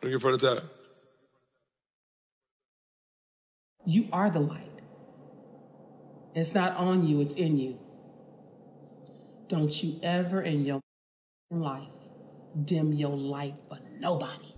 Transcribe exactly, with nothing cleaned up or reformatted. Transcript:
Finger for the top. You are the light. It's not on you, it's in you. Don't you ever in your life dim your light for nobody.